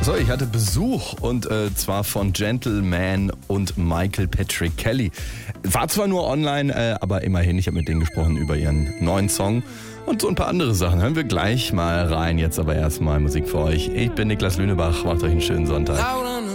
So, ich hatte Besuch und zwar von Gentleman und Michael Patrick Kelly. War zwar nur online, aber immerhin, ich habe mit denen gesprochen über ihren neuen Song und so ein paar andere Sachen. Hören wir gleich mal rein, jetzt aber erstmal Musik für euch. Ich bin Niklas Lünebach, macht euch einen schönen Sonntag.